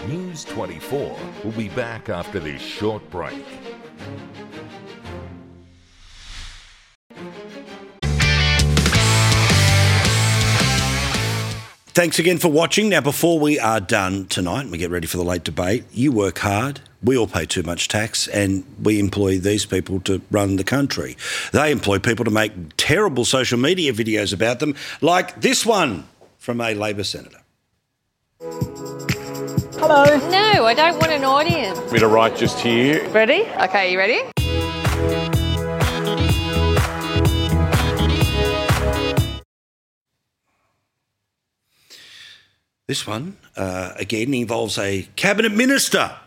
News 24 will be back after this short break. Thanks again for watching. Now, before we are done tonight and we get ready for the late debate, you work hard, we all pay too much tax, and we employ these people to run the country. They employ people to make terrible social media videos about them, like this one from a Labor senator. Hello. No, I don't want an audience. Me to write just here. Ready? Okay, you ready? This one, again, involves a cabinet minister.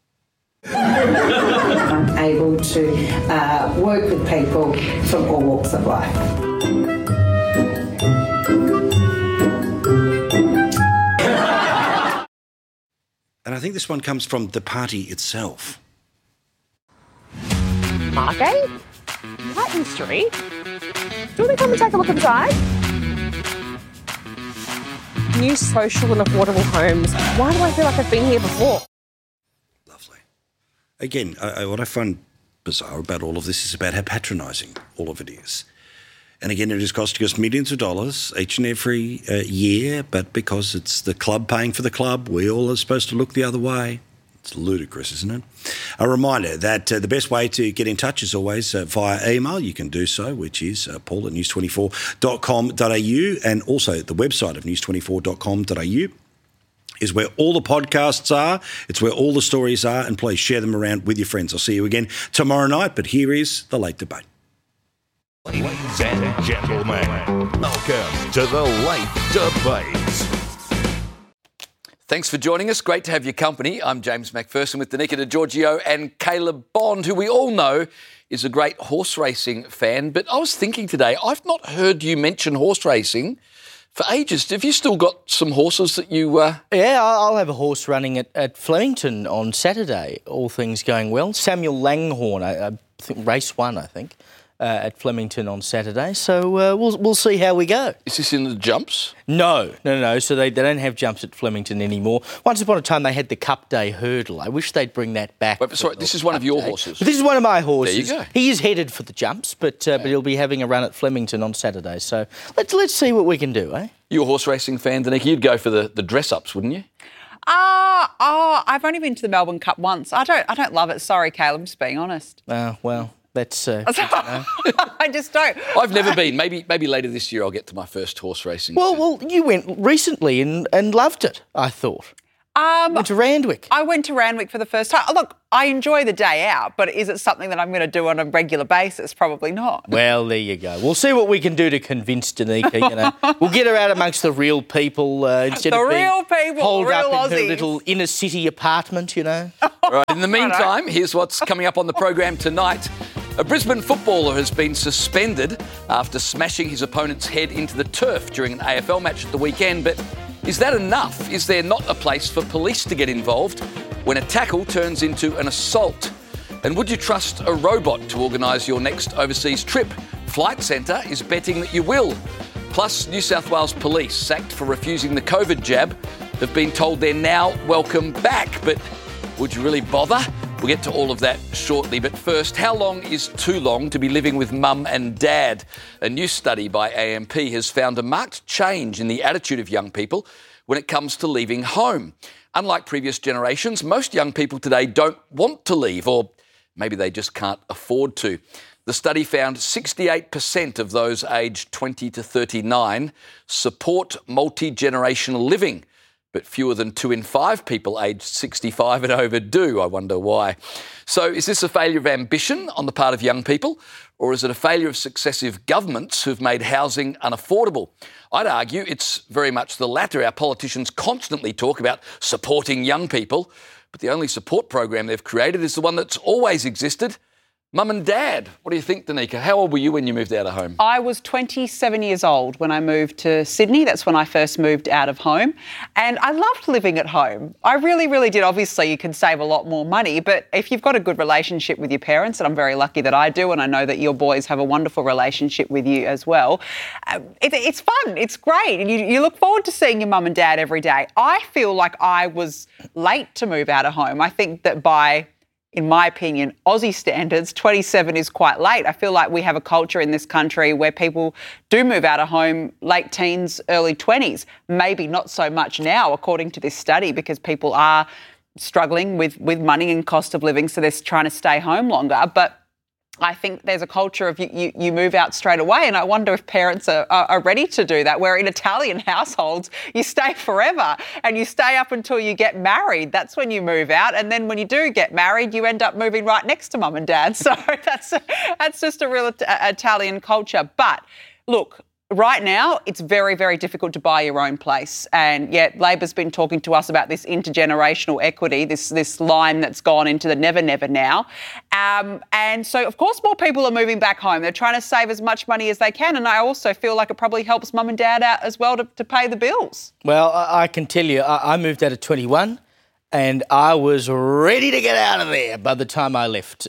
I'm able to work with people from all walks of life. And I think this one comes from the party itself. Margate? Whiten Street? Do you want to come and take a look inside? New social and affordable homes. Why do I feel like I've been here before? Lovely. Again, what I find bizarre about all of this is about how patronising all of it is. And again, it is costing us millions of dollars each and every year, but because it's the club paying for the club, we all are supposed to look the other way. It's ludicrous, isn't it? A reminder that the best way to get in touch is always via email. You can do so, which is paul@news24.com.au, and also the website of news24.com.au is where all the podcasts are. It's where all the stories are, and please share them around with your friends. I'll see you again tomorrow night, but here is the late debate. Ladies and gentlemen, welcome to the late debate. Thanks for joining us. Great to have your company. I'm James McPherson with Danica DiGiorgio and Caleb Bond, who we all know is a great horse racing fan. But I was thinking today, I've not heard you mention horse racing for ages. Have you still got some horses that you... Yeah, I'll have a horse running at Flemington on Saturday, all things going well. Samuel Langhorne, I think race 1, I think. At Flemington on Saturday, so we'll see how we go. Is this in the jumps? No. So they don't have jumps at Flemington anymore. Once upon a time they had the Cup Day hurdle. I wish they'd bring that back. Wait, sorry, this is one of your horses? This is one of my horses. There you go. He is headed for the jumps, but he'll be having a run at Flemington on Saturday. So let's see what we can do, eh? You're a horse racing fan, Danica. You'd go for the dress-ups, wouldn't you? I've only been to the Melbourne Cup once. I don't love it. Sorry, Caleb, I'm just being honest. Well... That's I just don't. I've never been. Maybe later this year I'll get to my first horse racing. Well, you went recently and loved it, I thought. Went to Randwick. I went to Randwick for the first time. Look, I enjoy the day out, but is it something that I'm going to do on a regular basis? Probably not. Well, there you go. We'll see what we can do to convince Danica, We'll get her out amongst the real people instead of being holed up in her little inner city apartment, Right. In the meantime, here's what's coming up on the program tonight. A Brisbane footballer has been suspended after smashing his opponent's head into the turf during an AFL match at the weekend. But is that enough? Is there not a place for police to get involved when a tackle turns into an assault? And would you trust a robot to organise your next overseas trip? Flight Centre is betting that you will. Plus, New South Wales police, sacked for refusing the COVID jab, have been told they're now welcome back. But would you really bother? We'll get to all of that shortly. But first, how long is too long to be living with mum and dad? A new study by AMP has found a marked change in the attitude of young people when it comes to leaving home. Unlike previous generations, most young people today don't want to leave, or maybe they just can't afford to. The study found 68% of those aged 20 to 39 support multi-generational living, but fewer than 2 in 5 people aged 65 and over do. I wonder why. So is this a failure of ambition on the part of young people, or is it a failure of successive governments who've made housing unaffordable? I'd argue it's very much the latter. Our politicians constantly talk about supporting young people, but the only support program they've created is the one that's always existed, Mum and Dad, what do you think, Danica? How old were you when you moved out of home? I was 27 years old when I moved to Sydney. That's when I first moved out of home. And I loved living at home. I really, really did. Obviously, you can save a lot more money, but if you've got a good relationship with your parents, and I'm very lucky that I do, and I know that your boys have a wonderful relationship with you as well, it's fun. It's great. And you look forward to seeing your mum and dad every day. I feel like I was late to move out of home. I think that in my opinion, Aussie standards, 27 is quite late. I feel like we have a culture in this country where people do move out of home late teens, early 20s. Maybe not so much now, according to this study, because people are struggling with money and cost of living, so they're trying to stay home longer. But I think there's a culture of you move out straight away, and I wonder if parents are ready to do that, where in Italian households you stay forever and you stay up until you get married. That's when you move out, and then when you do get married, you end up moving right next to mum and dad. So that's just a real Italian culture. But look, right now, it's very, very difficult to buy your own place. And yet Labor's been talking to us about this intergenerational equity, this line that's gone into the never, never now. And so, of course, more people are moving back home. They're trying to save as much money as they can. And I also feel like it probably helps mum and dad out as well to pay the bills. Well, I can tell you, I moved out at 21 and I was ready to get out of there by the time I left.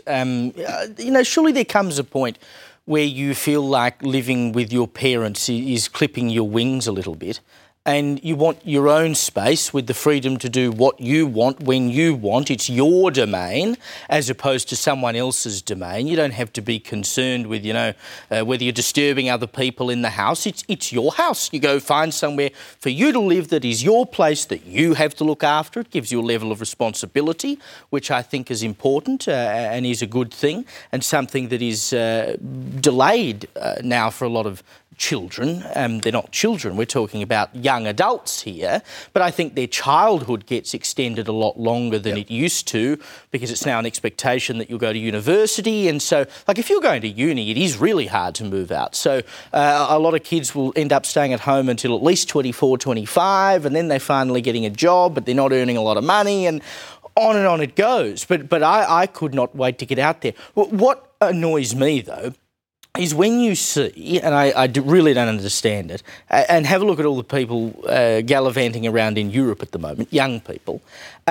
Surely there comes a point where you feel like living with your parents is clipping your wings a little bit, and you want your own space with the freedom to do what you want when you want. It's your domain as opposed to someone else's domain. You don't have to be concerned with, whether you're disturbing other people in the house. It's your house. You go find somewhere for you to live that is your place that you have to look after. It gives you a level of responsibility, which I think is important and is a good thing, and something that is delayed now for a lot of children. They're not children, we're talking about young adults here, but I think their childhood gets extended a lot longer than it used to, because it's now an expectation that you'll go to university. And so, like, if you're going to uni, it is really hard to move out. So a lot of kids will end up staying at home until at least 24, 25, and then they're finally getting a job, but they're not earning a lot of money, and on it goes. But I could not wait to get out there. What annoys me, though, is when you see, and I really don't understand it, and have a look at all the people gallivanting around in Europe at the moment, young people,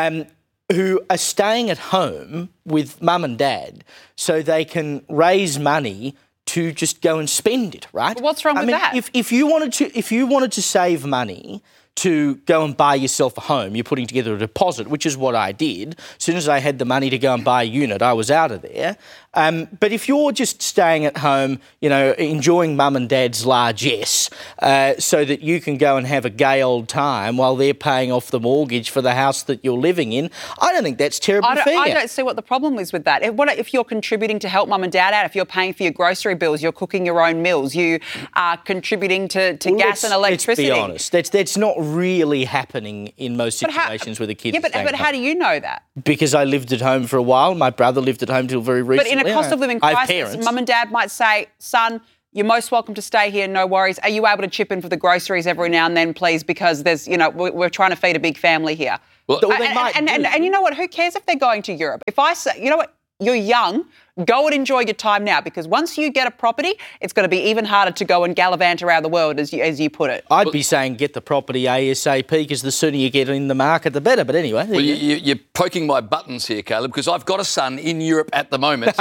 who are staying at home with mum and dad so they can raise money to just go and spend it, right? But what's wrong with that? If you wanted to save money to go and buy yourself a home, you're putting together a deposit, which is what I did. As soon as I had the money to go and buy a unit, I was out of there. But if you're just staying at home, enjoying mum and dad's largesse so that you can go and have a gay old time while they're paying off the mortgage for the house that you're living in, I don't think that's terribly fair. I don't see what the problem is with that. If you're contributing to help mum and dad out, if you're paying for your grocery bills, you're cooking your own meals, you are contributing to gas and electricity. Let's be honest, that's not really happening in most situations where the kids are staying but how do you know that? Because I lived at home for a while. My brother lived at home till very recently. But in a cost of living crisis, mum and dad might say, son, you're most welcome to stay here, no worries. Are you able to chip in for the groceries every now and then, please? Because there's, we're trying to feed a big family here. Well, and you know what? Who cares if they're going to Europe? If I say, you know what? You're young, go and enjoy your time now, because once you get a property, it's going to be even harder to go and gallivant around the world, as you put it. I'd be saying get the property ASAP, because the sooner you get in the market, the better. But anyway. Well, you're poking my buttons here, Caleb, because I've got a son in Europe at the moment.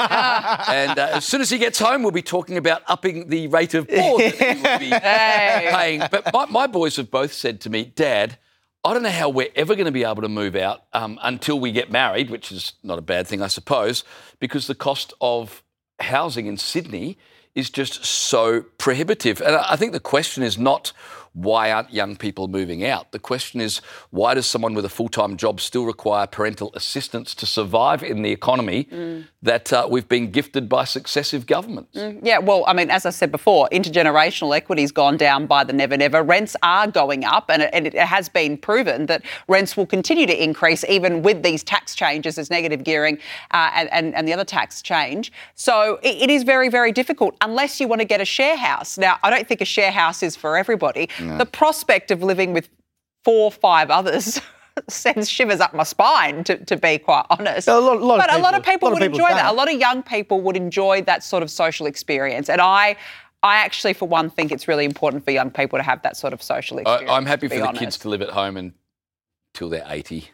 And as soon as he gets home, we'll be talking about upping the rate of board that he will be paying. But my boys have both said to me, Dad, I don't know how we're ever going to be able to move out until we get married, which is not a bad thing, I suppose, because the cost of housing in Sydney is just so prohibitive. And I think the question is not why aren't young people moving out? The question is, why does someone with a full-time job still require parental assistance to survive in the economy that we've been gifted by successive governments? Yeah, well, I mean, as I said before, intergenerational equity's gone down by the never. Rents are going up, and it has been proven that rents will continue to increase even with these tax changes, as negative gearing and the other tax change. So it is very, very difficult unless you want to get a share house. Now, I don't think a share house is for everybody. No. The prospect of living with 4 or 5 others sends shivers up my spine, to be quite honest. A lot of people would enjoy that. don't. A lot of young people would enjoy that sort of social experience. And I actually, for one, think it's really important for young people to have that sort of social experience. I'm happy to for be the kids honest. to live at home until they're 80.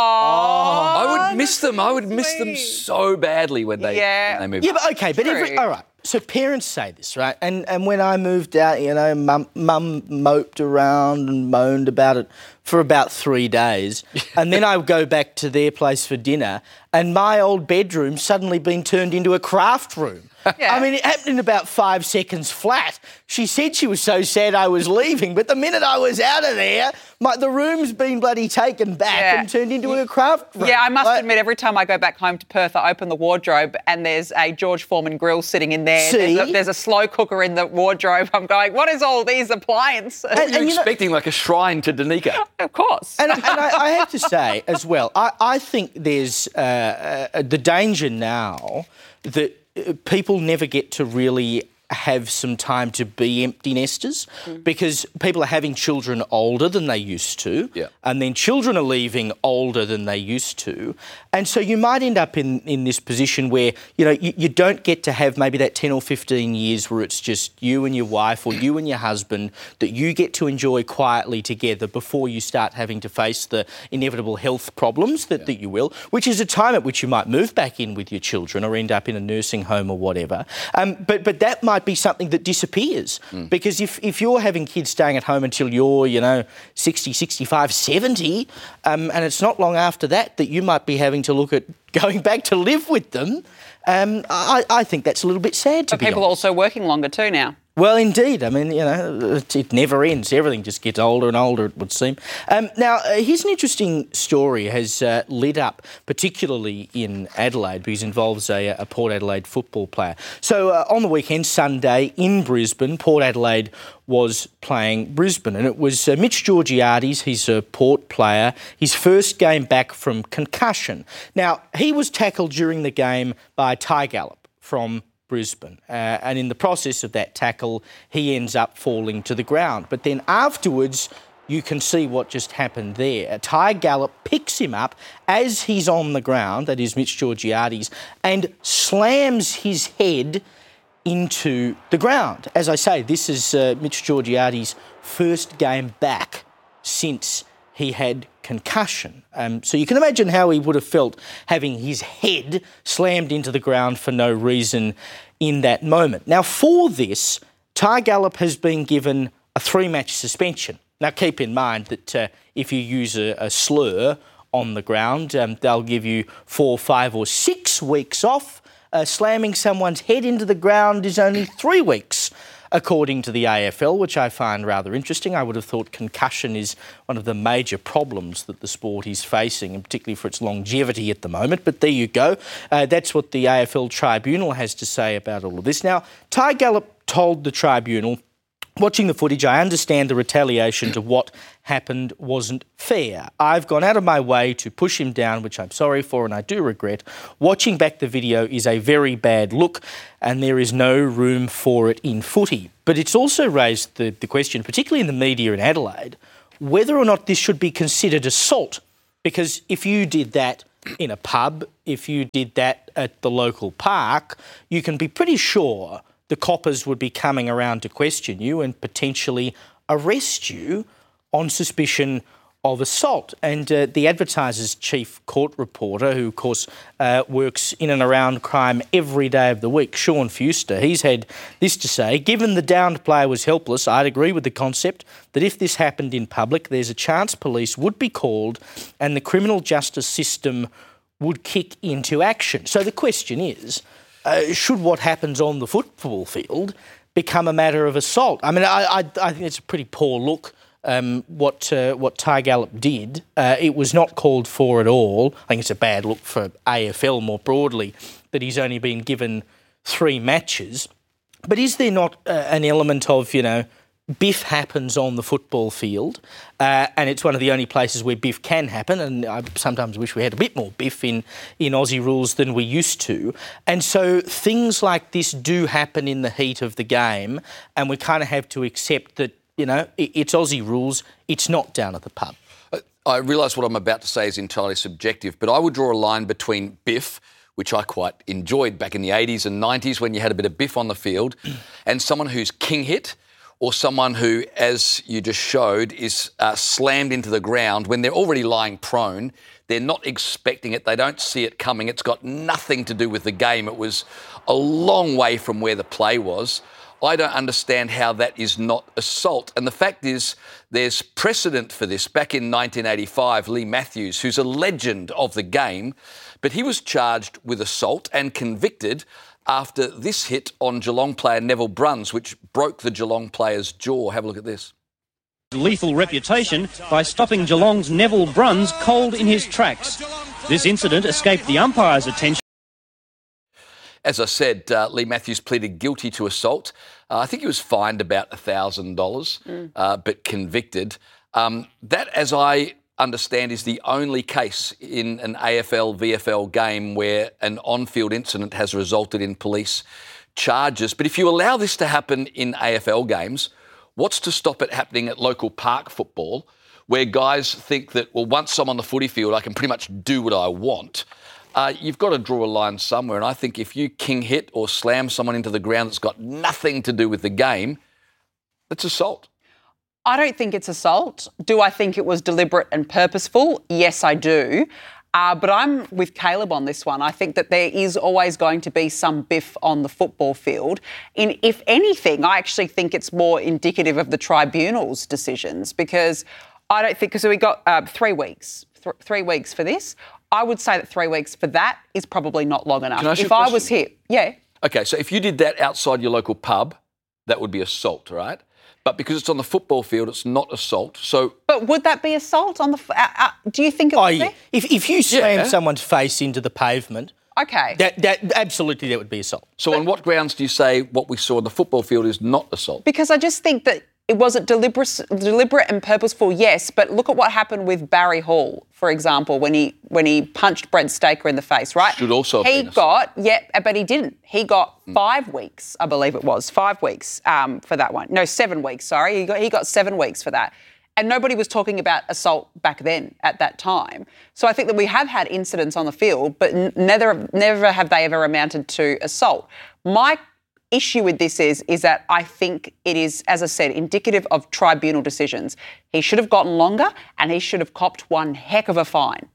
I would miss them. I would miss them so badly when they move. Yeah, but okay, but all right. So parents say this, right? And when I moved out, you know, mum moped around and moaned about it for about 3 days. And then I would go back to their place for dinner and my old bedroom suddenly been turned into a craft room. Yeah. I mean, it happened in about 5 seconds flat. She said she was so sad I was leaving, but the minute I was out of there, the room's been bloody taken back and turned into a craft room. Yeah, I must admit, every time I go back home to Perth, I open the wardrobe and there's a George Foreman grill sitting in there. See? There's a slow cooker in the wardrobe. I'm going, what is all these appliances? You're expecting like a shrine to Danica. Of course. And I have to say as well, I think there's the danger now that people never get to really have some time to be empty nesters because people are having children older than they used to, and then children are leaving older than they used to. And so you might end up in this position where, you know, you don't get to have maybe that 10 or 15 years where it's just you and your wife or you and your husband that you get to enjoy quietly together before you start having to face the inevitable health problems that you will, which is a time at which you might move back in with your children or end up in a nursing home or whatever. But that might be something that disappears because if you're having kids staying at home until you're, you know, 60, 65, 70, and it's not long after that you might be having to look at going back to live with them, I think that's a little bit sad to be People are honest. also working longer too now. Well, indeed. I mean, you know, it never ends. Everything just gets older and older, it would seem. Now, here's an interesting story has lit up, particularly in Adelaide, because it involves a Port Adelaide football player. So on the weekend, Sunday, in Brisbane, Port Adelaide was playing Brisbane, and it was Mitch Georgiades, he's a Port player, his first game back from concussion. Now, he was tackled during the game by Ty Gallop from Brisbane. And in the process of that tackle, he ends up falling to the ground. But then afterwards, you can see what just happened there. Ty Gallop picks him up as he's on the ground, that is Mitch Georgiades, and slams his head into the ground. As I say, this is Mitch Georgiades' first game back since he had concussion. So you can imagine how he would have felt having his head slammed into the ground for no reason in that moment. Now, for this, Ty Gallop has been given a 3-match suspension. Now, keep in mind that if you use a slur on the ground, they'll give you 4, 5 or 6 weeks off. Slamming someone's head into the ground is only 3 weeks, according to the AFL, which I find rather interesting. I would have thought concussion is one of the major problems that the sport is facing, and particularly for its longevity at the moment. But there you go. That's what the AFL Tribunal has to say about all of this. Now, Ty Gallop told the Tribunal, watching the footage, I understand the retaliation to what happened wasn't fair. I've gone out of my way to push him down, which I'm sorry for and I do regret. Watching back the video is a very bad look and there is no room for it in footy. But it's also raised the question, particularly in the media in Adelaide, whether or not this should be considered assault. Because if you did that in a pub, if you did that at the local park, you can be pretty sure the coppers would be coming around to question you and potentially arrest you on suspicion of assault. And the Advertiser's chief court reporter, who of course works in and around crime every day of the week, Sean Fuster, he's had this to say: given the downed player was helpless, I'd agree with the concept that if this happened in public, there's a chance police would be called and the criminal justice system would kick into action. So the question is, should what happens on the football field become a matter of assault? I mean, I think it's a pretty poor look, what Ty Gallop did. It was not called for at all. I think it's a bad look for AFL more broadly that he's only been given 3 matches. But is there not an element of, you know, biff happens on the football field, and it's one of the only places where biff can happen, and I sometimes wish we had a bit more biff in Aussie rules than we used to. And so things like this do happen in the heat of the game, and we kind of have to accept that, you know, it's Aussie rules, it's not down at the pub. I realise what I'm about to say is entirely subjective, but I would draw a line between biff, which I quite enjoyed back in the 80s and 90s when you had a bit of biff on the field, and someone who's king hit, or someone who, as you just showed, is slammed into the ground when they're already lying prone. They're not expecting it. They don't see it coming. It's got nothing to do with the game. It was a long way from where the play was. I don't understand how that is not assault. And the fact is, there's precedent for this. Back in 1985, Lee Matthews, who's a legend of the game, but he was charged with assault and convicted after this hit on Geelong player Neville Bruns, which broke the Geelong player's jaw. Have a look at this. Lethal reputation by stopping Geelong's Neville Bruns cold in his tracks. This incident escaped the umpire's attention. As I said, Lee Matthews pleaded guilty to assault. I think he was fined about $1,000, but convicted. That, as I understand, is the only case in an AFL, VFL game where an on-field incident has resulted in police charges. But if you allow this to happen in AFL games, what's to stop it happening at local park football, where guys think that, well, once I'm on the footy field, I can pretty much do what I want? You've got to draw a line somewhere. And I think if you king hit or slam someone into the ground that's got nothing to do with the game, it's assault. I don't think it's assault. Do I think it was deliberate and purposeful? Yes, I do. But I'm with Caleb on this one. I think that there is always going to be some biff on the football field. If anything, I actually think it's more indicative of the tribunal's decisions, because I don't think, because we got 3 weeks, 3 weeks for this. I would say that 3 weeks for that is probably not long enough. Can I ask you a if I question? was hit, yeah. Okay, so if you did that outside your local pub, that would be assault, right? But because it's on the football field, it's not assault. So, but would that be assault on the? Do you think it would be? If you slam someone's face into the pavement, okay, that absolutely that would be assault. So, on what grounds do you say what we saw on the football field is not assault? Because I just think that it wasn't deliberate and purposeful, yes. But look at what happened with Barry Hall, for example, when he punched Brent Staker in the face, right? Should also have been but he didn't. He got 5 weeks, I believe it was, 5 weeks for that one. No, 7 weeks. Sorry, he got 7 weeks for that. And nobody was talking about assault back then at that time. So I think that we have had incidents on the field, but never have they ever amounted to assault. My issue with this is that I think it is, as I said, indicative of tribunal decisions. He should have gotten longer and he should have copped one heck of a fine,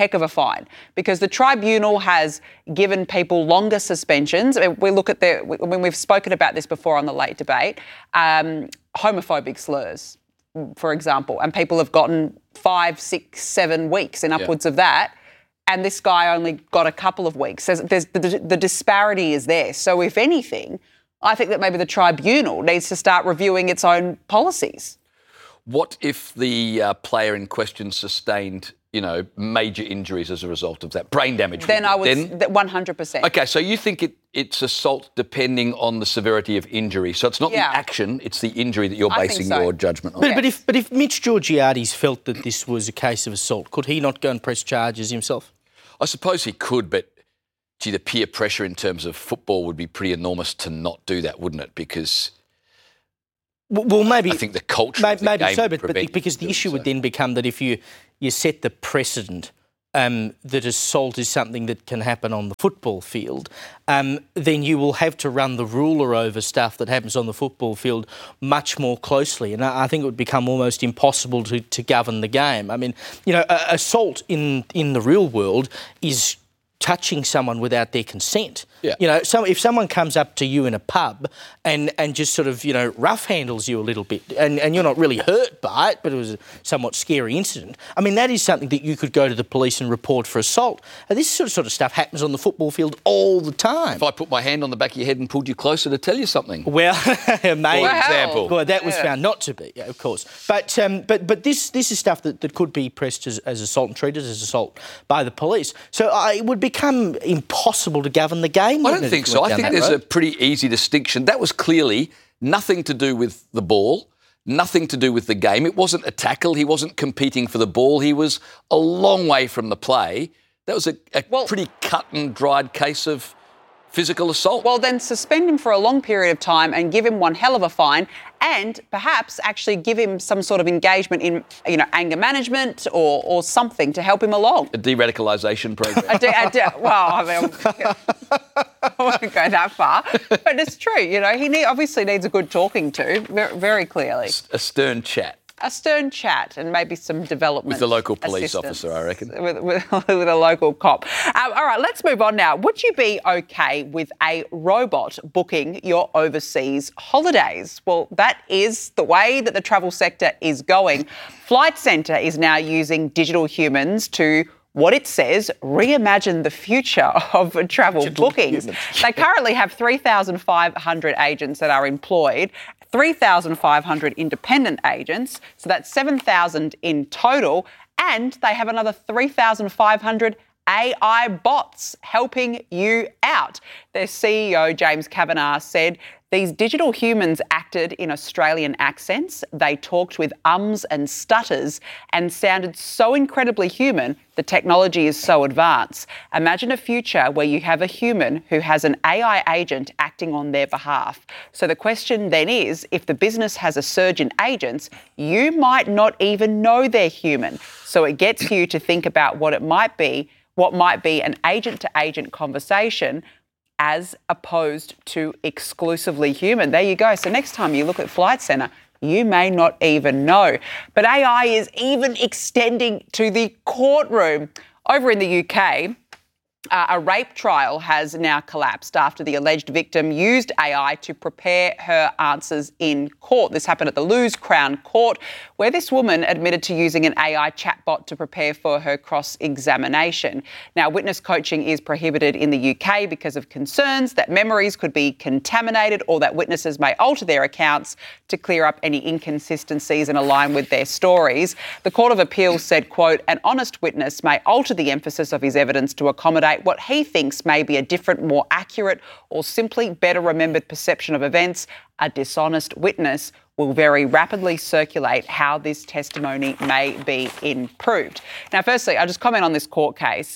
because the tribunal has given people longer suspensions. We look at when we've spoken about this before on the late debate, homophobic slurs, for example, and people have gotten 5, 6, 7 weeks and upwards of that. And this guy only got a couple of weeks. The disparity is there. So if anything, I think that maybe the tribunal needs to start reviewing its own policies. What if the player in question sustained, major injuries as a result of that, brain damage? Then I would 100%. Okay, so you think it's assault depending on the severity of injury. So it's not the action, it's the injury that you're basing your judgment on. But if Mitch Georgiades felt that this was a case of assault, could he not go and press charges himself? I suppose he could, but the peer pressure in terms of football would be pretty enormous to not do that, wouldn't it? Because maybe I think the culture maybe of the game so, would but because the issue would then become that if you set the precedent that assault is something that can happen on the football field, then you will have to run the ruler over stuff that happens on the football field much more closely. And I think it would become almost impossible to govern the game. I mean, assault in the real world is touching someone without their consent. Yeah. So if someone comes up to you in a pub and just sort of, rough handles you a little bit and you're not really hurt by it, but it was a somewhat scary incident, I mean, that is something that you could go to the police and report for assault. And this sort of stuff happens on the football field all the time. If I put my hand on the back of your head and pulled you closer to tell you something. Well, maybe. For example. Well, that was found not to be, of course. But this is stuff that could be pressed as assault and treated as assault by the police. So it would become impossible to govern the game. I don't think so. I think there's a pretty easy distinction. That was clearly nothing to do with the ball, nothing to do with the game. It wasn't a tackle. He wasn't competing for the ball. He was a long way from the play. That was a pretty cut and dried case of physical assault. Well, then suspend him for a long period of time and give him one hell of a fine and perhaps actually give him some sort of engagement in, anger management or something to help him along. A de-radicalisation program. I won't go that far, but it's true. He obviously needs a good talking to, very, very clearly. A stern chat. A stern chat and maybe some development. With the local police officer, I reckon. With a local cop. All right, let's move on now. Would you be okay with a robot booking your overseas holidays? Well, that is the way that the travel sector is going. Flight Centre is now using digital humans to, what it says, reimagine the future of travel bookings. They currently have 3,500 agents that are employed, 3,500 independent agents, so that's 7,000 in total, and they have another 3,500 AI bots helping you out. Their CEO, James Kavanagh, said these digital humans acted in Australian accents, they talked with ums and stutters and sounded so incredibly human, the technology is so advanced. Imagine a future where you have a human who has an AI agent acting on their behalf. So the question then is, if the business has a surge in agents, you might not even know they're human. So it gets you to think about what might be an agent-to-agent conversation as opposed to exclusively human. There you go. So next time you look at Flight Centre, you may not even know. But AI is even extending to the courtroom. Over in the UK, a rape trial has now collapsed after the alleged victim used AI to prepare her answers in court. This happened at the Lewes Crown Court, where this woman admitted to using an AI chatbot to prepare for her cross-examination. Now, witness coaching is prohibited in the UK because of concerns that memories could be contaminated or that witnesses may alter their accounts to clear up any inconsistencies and align with their stories. The Court of Appeal said, quote, an honest witness may alter the emphasis of his evidence to accommodate what he thinks may be a different, more accurate, or simply better remembered perception of events. A dishonest witness will very rapidly circulate how this testimony may be improved. Now, firstly, I'll just comment on this court case.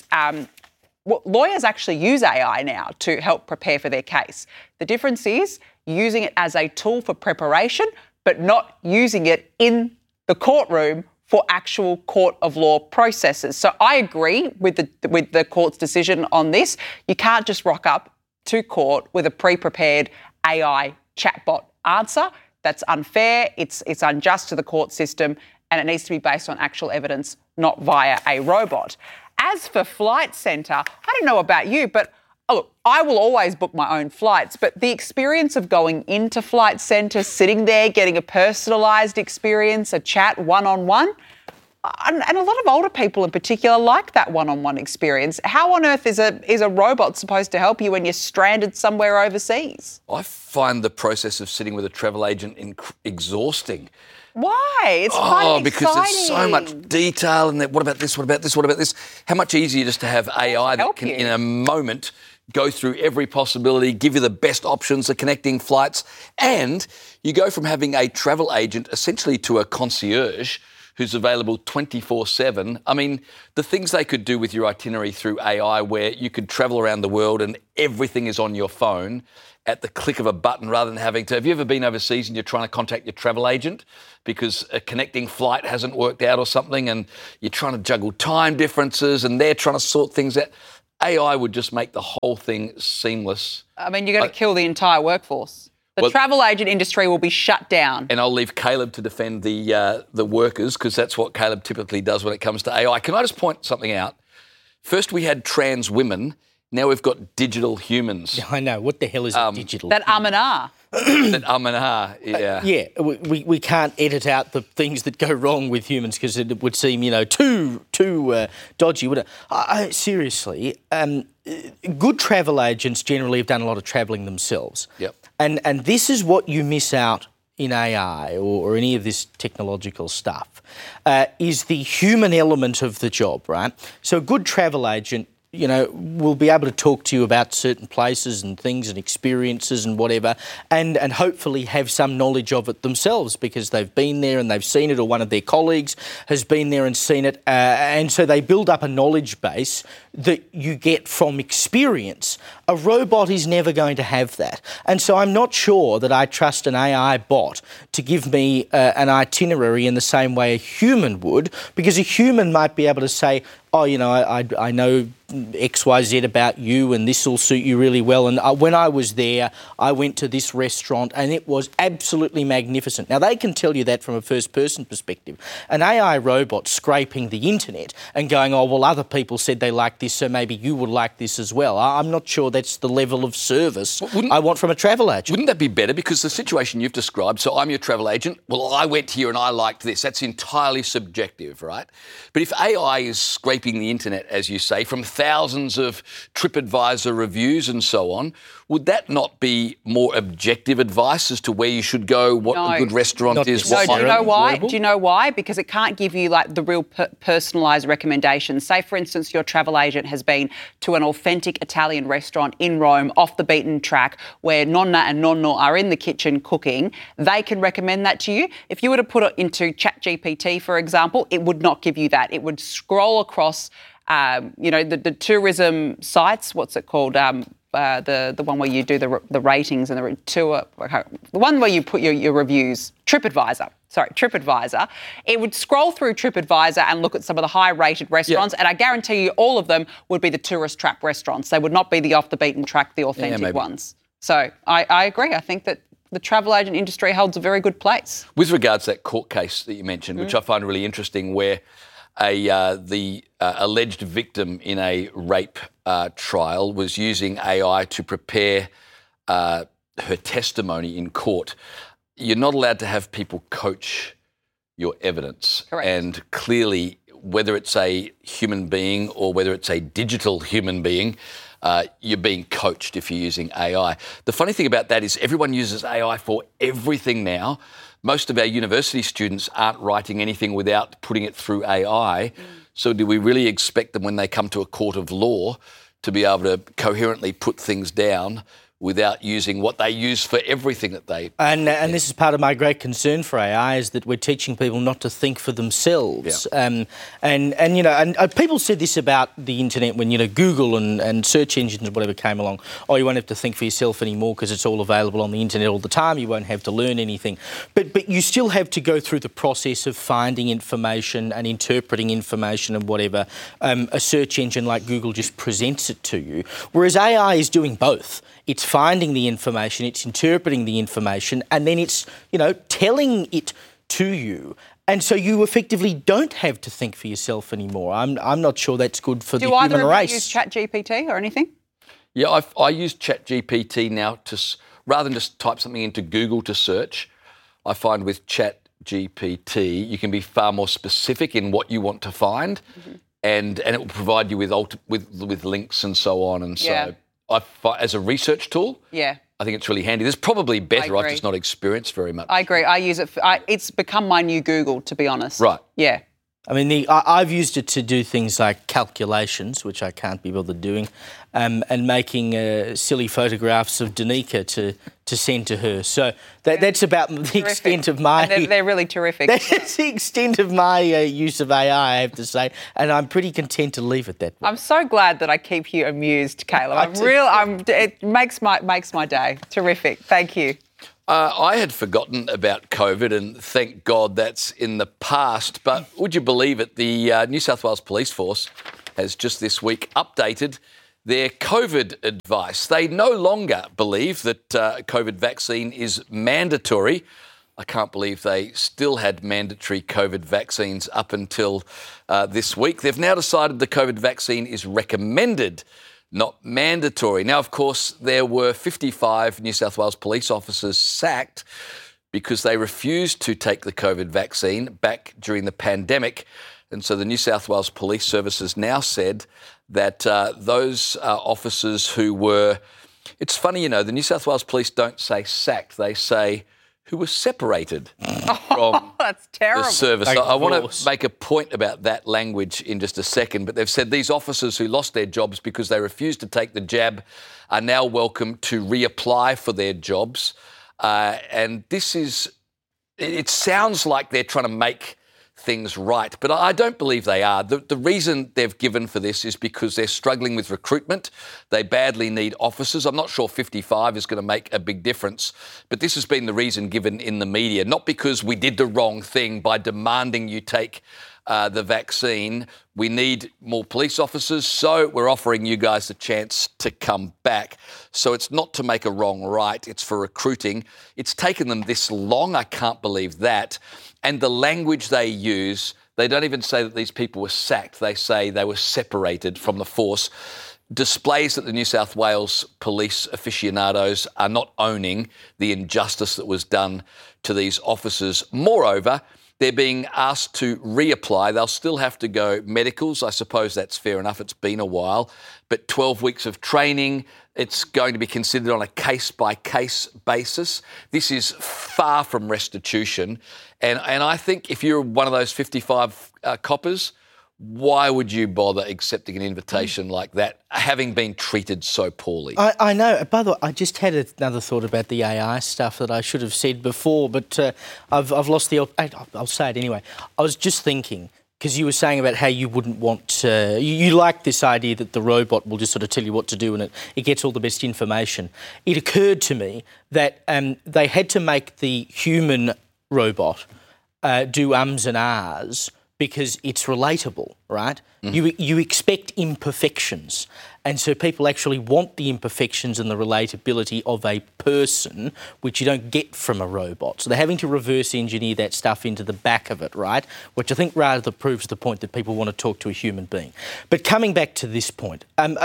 Lawyers actually use AI now to help prepare for their case. The difference is using it as a tool for preparation, but not using it in the courtroom for actual court of law processes. So I agree with the court's decision on this. You can't just rock up to court with a pre-prepared AI chatbot answer. That's unfair, it's unjust to the court system, and it needs to be based on actual evidence, not via a robot. As for Flight Centre, I don't know about you, but look, I will always book my own flights, but the experience of going into Flight Centre, sitting there, getting a personalised experience, a chat one-on-one, and a lot of older people in particular like that one-on-one experience. How on earth is a robot supposed to help you when you're stranded somewhere overseas? I find the process of sitting with a travel agent exhausting. Why? It's fun and because exciting. there's so much detail and what about this, what about this, what about this? How much easier just to have AI that can, in a moment, go through every possibility, give you the best options, the connecting flights, and you go from having a travel agent essentially to a concierge who's available 24/7. I mean, the things they could do with your itinerary through AI where you could travel around the world and everything is on your phone at the click of a button rather than having to... Have you ever been overseas and you're trying to contact your travel agent because a connecting flight hasn't worked out or something and you're trying to juggle time differences and they're trying to sort things out? AI would just make the whole thing seamless. I mean, you're going to kill the entire workforce. The travel agent industry will be shut down. And I'll leave Caleb to defend the workers because that's what Caleb typically does when it comes to AI. Can I just point something out? First we had trans women. Now we've got digital humans. I know. What the hell is a digital That human? Yeah. We can't edit out the things that go wrong with humans because it would seem, too dodgy, wouldn't it? Seriously, good travel agents generally have done a lot of travelling themselves. Yep. And this is what you miss out in AI or any of this technological stuff, is the human element of the job, right? So a good travel agent, will be able to talk to you about certain places and things and experiences and whatever, and hopefully have some knowledge of it themselves because they've been there and they've seen it, or one of their colleagues has been there and seen it, and so they build up a knowledge base that you get from experience A robot is never going to have that. And so I'm not sure that I trust an AI bot to give me an itinerary in the same way a human would, because a human might be able to say, oh, you know, I know XYZ about you and this will suit you really well. And when I was there, I went to this restaurant and it was absolutely magnificent. Now, they can tell you that from a first-person perspective. An AI robot scraping the internet and going, oh, well, other people said they liked this, so maybe you would like this as well. I'm not sure that's the level of service I want from a travel agent. Wouldn't that be better? Because the situation you've described, so I'm your travel agent, well, I went here and I liked this. That's entirely subjective, right? But if AI is scraping the internet, as you say, from thousands of TripAdvisor reviews and so on, would that not be more objective advice as to where you should go, what a good restaurant is? No, do you know why? Do you know why? Because it can't give you like the real personalised recommendations. Say, for instance, your travel agent has been to an authentic Italian restaurant in Rome, off the beaten track, where nonna and nonno are in the kitchen cooking. They can recommend that to you. If you were to put it into ChatGPT, for example, it would not give you that. It would scroll across, the tourism sites. What's it called? The one where you do the ratings and the tour, the one where you put your reviews, TripAdvisor. It would scroll through TripAdvisor and look at some of the high-rated restaurants, and I guarantee you all of them would be the tourist trap restaurants. They would not be the off-the-beaten-track, the authentic ones. So I agree. I think that the travel agent industry holds a very good place. With regards to that court case that you mentioned, which I find really interesting, where the alleged victim in a rape trial was using AI to prepare her testimony in court. You're not allowed to have people coach your evidence. Correct. And clearly, whether it's a human being or whether it's a digital human being, you're being coached if you're using AI. The funny thing about that is everyone uses AI for everything now. Most of our university students aren't writing anything without putting it through AI. So do we really expect them when they come to a court of law to be able to coherently put things down without using what they use for everything that they... And this is part of my great concern for AI, is that we're teaching people not to think for themselves. Yeah. And people said this about the internet when, Google and search engines and whatever came along. Oh, you won't have to think for yourself anymore because it's all available on the internet all the time. You won't have to learn anything. But you still have to go through the process of finding information and interpreting information and whatever. A search engine like Google just presents it to you. Whereas AI is doing both. It's finding the information, it's interpreting the information, and then it's, telling it to you. And so you effectively don't have to think for yourself anymore. I'm not sure that's good for the human race. Do either of you use ChatGPT or anything? Yeah, I use ChatGPT now rather than just type something into Google to search. I find with ChatGPT you can be far more specific in what you want to find, and it will provide you with links and so on. And so as a research tool, I think it's really handy. There's probably better. I've just not experienced very much. I agree. I use it. It's become my new Google, to be honest. Right. Yeah. I mean, I've used it to do things like calculations, which I can't be bothered doing, and making silly photographs of Danica to send to her. So that's about the extent of my... And they're really terrific. That's the extent of my use of AI, I have to say, and I'm pretty content to leave it that way. I'm so glad that I keep you amused, Caleb. It makes my day. Terrific. Thank you. I had forgotten about COVID, and thank God that's in the past. But would you believe it, the New South Wales Police Force has just this week updated their COVID advice. They no longer believe that COVID vaccine is mandatory. I can't believe they still had mandatory COVID vaccines up until this week. They've now decided the COVID vaccine is recommended, not mandatory. Now, of course, there were 55 New South Wales police officers sacked because they refused to take the COVID vaccine back during the pandemic. And so the New South Wales Police Service has now said that those officers who were... It's funny, the New South Wales Police don't say sacked, they say who were separated from that's terrible. The service. I want to make a point about that language in just a second, but they've said these officers who lost their jobs because they refused to take the jab are now welcome to reapply for their jobs. And this is... It sounds like they're trying to make things right. But I don't believe they are. The reason they've given for this is because they're struggling with recruitment. They badly need officers. I'm not sure 55 is going to make a big difference, but this has been the reason given in the media, not because we did the wrong thing by demanding you take the vaccine. We need more police officers, so we're offering you guys the chance to come back. So it's not to make a wrong right, it's for recruiting. It's taken them this long, I can't believe that. And the language they use, they don't even say that these people were sacked, they say they were separated from the force. Displays that the New South Wales police aficionados are not owning the injustice that was done to these officers. Moreover, they're being asked to reapply. They'll still have to go medicals. I suppose that's fair enough. It's been a while. But 12 weeks of training, it's going to be considered on a case-by-case basis. This is far from restitution. And I think if you're one of those 55 coppers, why would you bother accepting an invitation like that, having been treated so poorly? I know. By the way, I just had another thought about the AI stuff that I should have said before, but I've lost the... I'll say it anyway. I was just thinking, because you were saying about how you wouldn't want... you like this idea that the robot will just sort of tell you what to do and it gets all the best information. It occurred to me that they had to make the human robot do ums and ahs because it's relatable, right? You expect imperfections. And so people actually want the imperfections and the relatability of a person, which you don't get from a robot. So they're having to reverse engineer that stuff into the back of it, right? Which I think rather proves the point that people want to talk to a human being. But coming back to this point,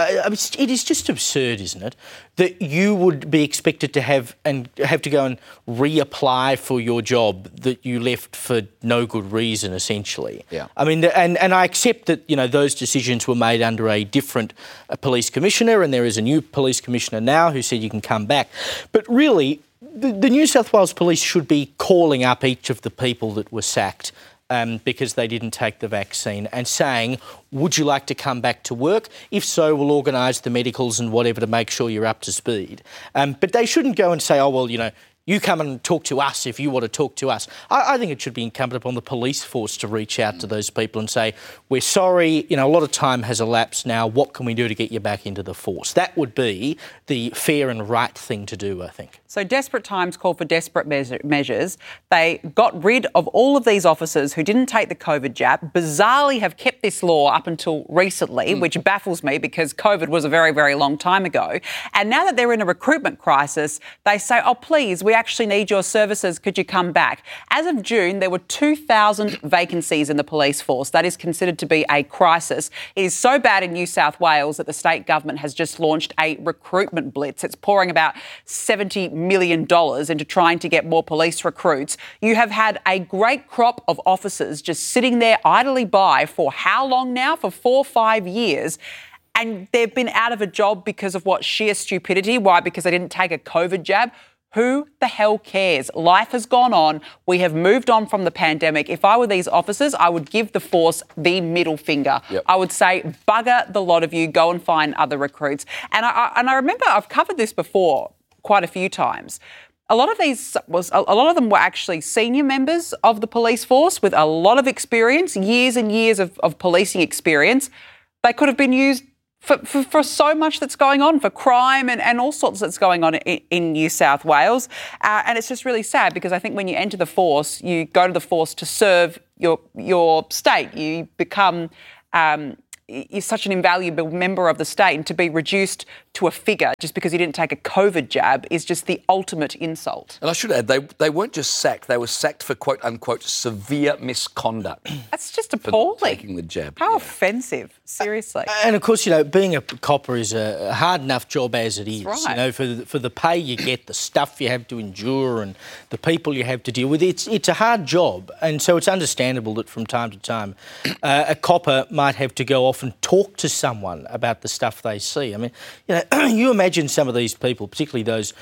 it is just absurd, isn't it, that you would be expected to have to go and reapply for your job that you left for no good reason, essentially. Yeah. I mean, and I accept that, you know, those decisions were made under a different police commissioner, and there is a new police commissioner now who said you can come back. But really, the New South Wales Police should be calling up each of the people that were sacked because they didn't take the vaccine and saying, would you like to come back to work? If so, we'll organise the medicals and whatever to make sure you're up to speed. But they shouldn't go and say, oh, well, you know, you come and talk to us if you want to talk to us. I think it should be incumbent upon the police force to reach out to those people and say, we're sorry, you know, a lot of time has elapsed now. What can we do to get you back into the force? That would be the fair and right thing to do, I think. So desperate times call for desperate measures. They got rid of all of these officers who didn't take the COVID jab, bizarrely have kept this law up until recently, which baffles me because COVID was a very, very long time ago. And now that they're in a recruitment crisis, they say, oh, please, we actually need your services. Could you come back? As of June, there were 2,000 vacancies in the police force. That is considered to be a crisis. It is so bad in New South Wales that the state government has just launched a recruitment blitz. It's pouring about $70 million into trying to get more police recruits. You have had a great crop of officers just sitting there idly by for how long now? For 4 or 5 years. And they've been out of a job because of what? Sheer stupidity. Why? Because they didn't take a COVID jab. Who the hell cares? Life has gone on. We have moved on from the pandemic. If I were these officers, I would give the force the middle finger. Yep. I would say, bugger the lot of you, go and find other recruits. And I remember I've covered this before quite a few times. A lot of them were actually senior members of the police force with a lot of experience, years and years of policing experience. They could have been used for so much that's going on, for crime and all sorts that's going on in New South Wales. And it's just really sad because I think when you enter the force, you go to the force to serve your state. You become... you're such an invaluable member of the state, and to be reduced to a figure just because you didn't take a COVID jab is just the ultimate insult. And I should add, they weren't just sacked, they were sacked for quote-unquote severe misconduct. That's just appalling. For taking the jab. How offensive, seriously. And of course, you know, being a copper is a hard enough job as it is. Right. You know, for the pay you get, the stuff you have to endure and the people you have to deal with, it's a hard job. And so it's understandable that from time to time a copper might have to go off often talk to someone about the stuff they see. I mean, you imagine some of these people, particularly those,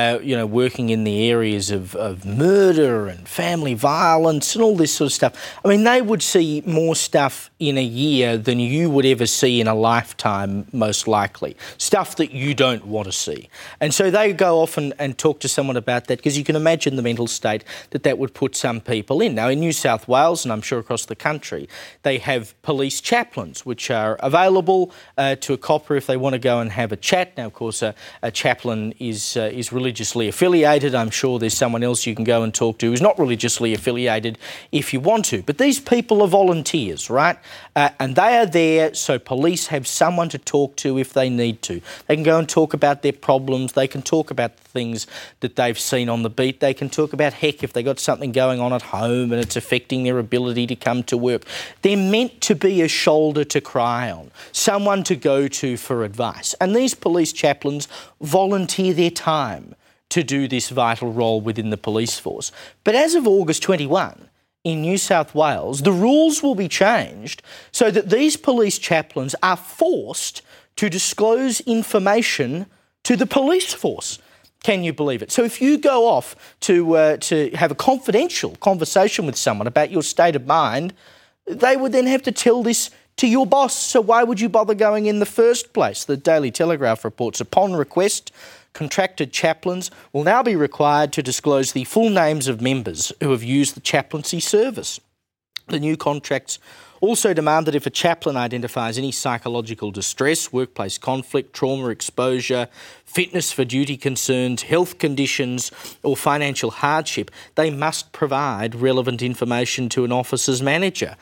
working in the areas of murder and family violence and all this sort of stuff. I mean, they would see more stuff in a year than you would ever see in a lifetime, most likely. Stuff that you don't want to see. And so they go off and talk to someone about that, because you can imagine the mental state that would put some people in. Now, in New South Wales, and I'm sure across the country, they have police chaplains, which are available to a copper if they want to go and have a chat. Now, of course, a chaplain is religiously affiliated. I'm sure there's someone else you can go and talk to who's not religiously affiliated if you want to. But these people are volunteers, right? And they are there so police have someone to talk to if they need to. They can go and talk about their problems. They can talk about the things that they've seen on the beat. They can talk about, heck, if they've got something going on at home and it's affecting their ability to come to work. They're meant to be a shoulder to cry on, someone to go to for advice. And these police chaplains volunteer their time to do this vital role within the police force. But as of August 21, in New South Wales, the rules will be changed so that these police chaplains are forced to disclose information to the police force. Can you believe it? So if you go off to have a confidential conversation with someone about your state of mind, they would then have to tell this to your boss. So why would you bother going in the first place? The Daily Telegraph reports, upon request, contracted chaplains will now be required to disclose the full names of members who have used the chaplaincy service. The new contracts also demand that if a chaplain identifies any psychological distress, workplace conflict, trauma exposure, fitness for duty concerns, health conditions or financial hardship, they must provide relevant information to an officer's manager.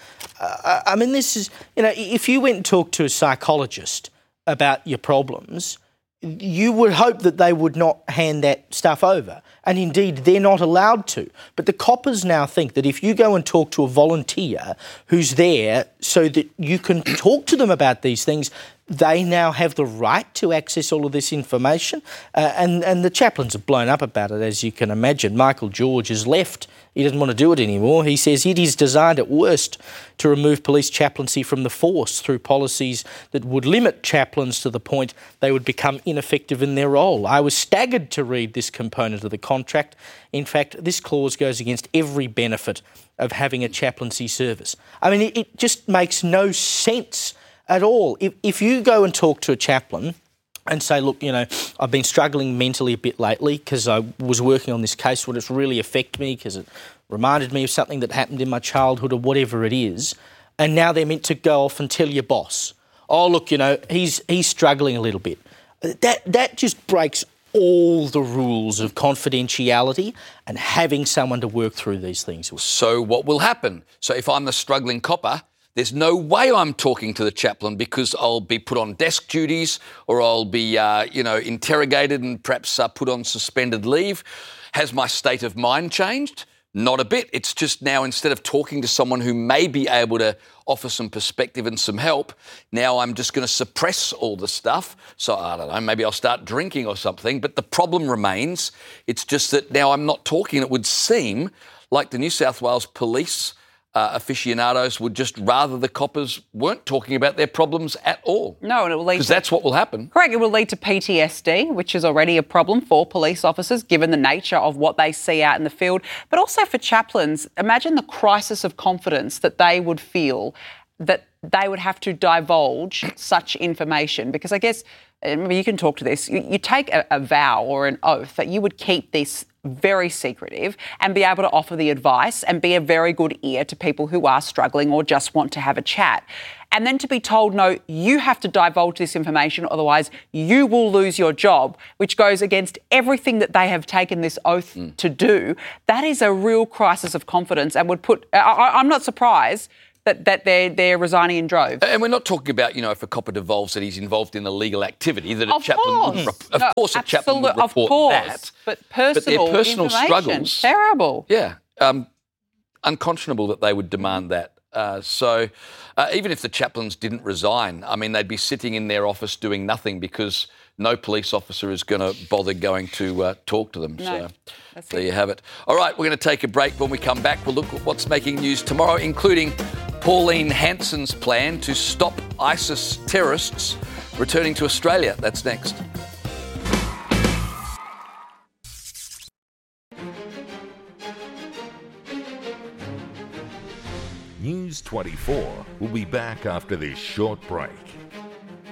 I mean, this is, if you went and talked to a psychologist about your problems, you would hope that they would not hand that stuff over. And indeed, they're not allowed to. But the coppers now think that if you go and talk to a volunteer who's there so that you can talk to them about these things, they now have the right to access all of this information. And the chaplains are blown up about it, as you can imagine. Michael George has left. He doesn't want to do it anymore. He says it is designed at worst to remove police chaplaincy from the force through policies that would limit chaplains to the point they would become ineffective in their role. I was staggered to read this component of the contract. In fact, this clause goes against every benefit of having a chaplaincy service. I mean, it just makes no sense at all. If you go and talk to a chaplain and say, look, I've been struggling mentally a bit lately because I was working on this case where it's really affected me because it reminded me of something that happened in my childhood or whatever it is, and now they're meant to go off and tell your boss, oh, look, he's struggling a little bit. That just breaks all the rules of confidentiality and having someone to work through these things with. So what will happen? So if I'm the struggling copper, there's no way I'm talking to the chaplain because I'll be put on desk duties or I'll be, interrogated and perhaps put on suspended leave. Has my state of mind changed? Not a bit. It's just now, instead of talking to someone who may be able to offer some perspective and some help, now I'm just going to suppress all the stuff. So, I don't know, maybe I'll start drinking or something. But the problem remains. It's just that now I'm not talking. It would seem like the New South Wales police aficionados would just rather the coppers weren't talking about their problems at all. No, and it will lead because that's what will happen. Correct. It will lead to PTSD, which is already a problem for police officers, given the nature of what they see out in the field. But also for chaplains, imagine the crisis of confidence that they would feel that they would have to divulge such information. Because I guess, maybe you can talk to this, you take a vow or an oath that you would keep this very secretive and be able to offer the advice and be a very good ear to people who are struggling or just want to have a chat. And then to be told, no, you have to divulge this information, otherwise you will lose your job, which goes against everything that they have taken this oath to do. That is a real crisis of confidence and would put... I'm not surprised that they're resigning in droves. And we're not talking about, if a copper devolves that he's involved in illegal activity, that a chaplain would a chaplain would report that. But their personal struggles... Terrible. Yeah. Unconscionable that they would demand that. So even if the chaplains didn't resign, I mean, they'd be sitting in their office doing nothing because no police officer is going to bother going to talk to them. No, so there you have it. All right, we're going to take a break. When we come back, we'll look at what's making news tomorrow, including Pauline Hanson's plan to stop ISIS terrorists returning to Australia. That's next. News 24 will be back after this short break.